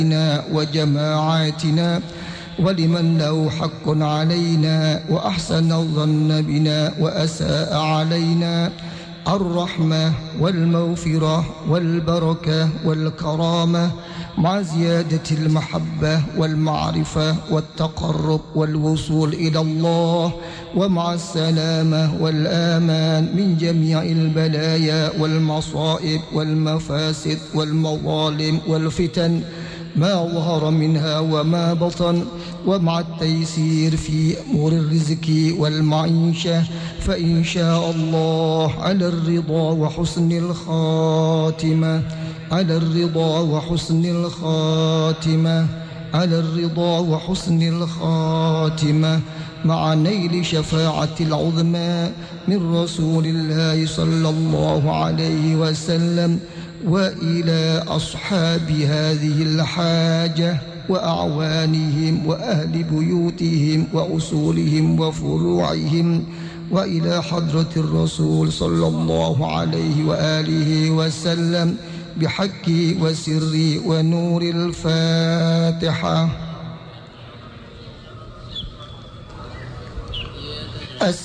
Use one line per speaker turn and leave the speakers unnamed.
وجماعاتنا ولمن له حق علينا وأحسن الظن بنا وأساء علينا الرحمة والمغفرة والبركة والكرامة مع زيادة المحبة والمعرفة والتقرب والوصول إلى الله، ومع السلامة والآمان من جميع البلايا والمصائب والمفاسد والمظالم والفتن ما ظهر منها وما بطن، ومع التيسير في أمور الرزق والمعيشة، فإن شاء الله على الرضا وحسن الخاتمة، على الرضا وحسن الخاتمة، على الرضا وحسن الخاتمة، مع نيل شفاعة العظمى من رسول الله صلى الله عليه وسلم، وإلى أصحاب هذه الحاجة وأعوانهم وأهل بيوتهم وأصولهم وفروعهم، وإلى حضرة الرسول صلى الله عليه وآله وسلم بحق وسر ونور الفاتحة.